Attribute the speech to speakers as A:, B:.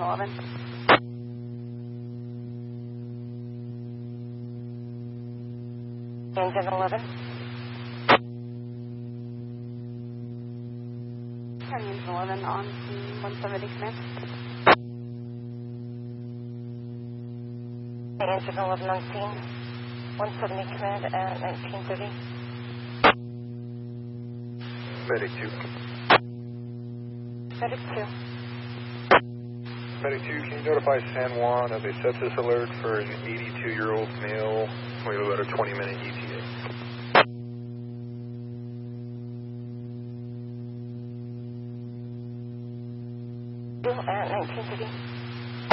A: 11. Engine 11. Engine 11 on 170 command. Engine 11 on scene. 170 command at 1930.
B: Medic 2.
A: Medic 2.
B: Medic 2, can you notify San Juan of a sepsis alert for an 82-year-old male? We have about a 20-minute ETA.
A: At 1930.